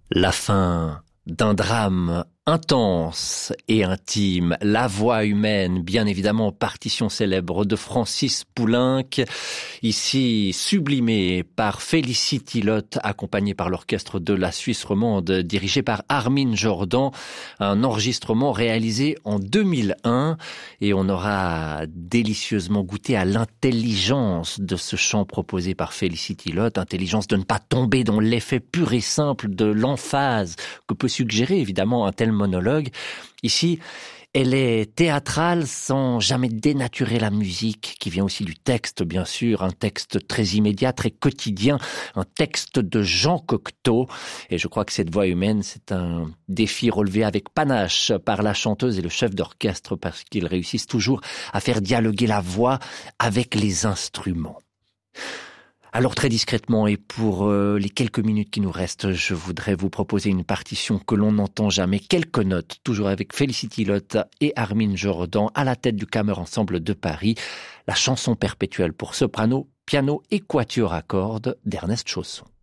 La fin d'un drame intense et intime, la voix humaine, bien évidemment, partition célèbre de Francis Poulenc, ici sublimée par Félicity Lotte, accompagnée par l'orchestre de la Suisse romande, dirigé par Armin Jordan, un enregistrement réalisé en 2001, et on aura délicieusement goûté à l'intelligence de ce chant proposé par Félicity Lotte, intelligence de ne pas tomber dans l'effet pur et simple de l'emphase que peut suggérer évidemment un tel monologue. Ici, elle est théâtrale sans jamais dénaturer la musique, qui vient aussi du texte, bien sûr, un texte très immédiat, très quotidien, un texte de Jean Cocteau. Et je crois que cette voix humaine, c'est un défi relevé avec panache par la chanteuse et le chef d'orchestre, parce qu'ils réussissent toujours à faire dialoguer la voix avec les instruments. Alors très discrètement et pour les quelques minutes qui nous restent, je voudrais vous proposer une partition que l'on n'entend jamais, quelques notes, toujours avec Félicity Lotte et Armin Jordan à la tête du Kammer Ensemble de Paris, la chanson perpétuelle pour soprano, piano et quatuor à cordes d'Ernest Chausson.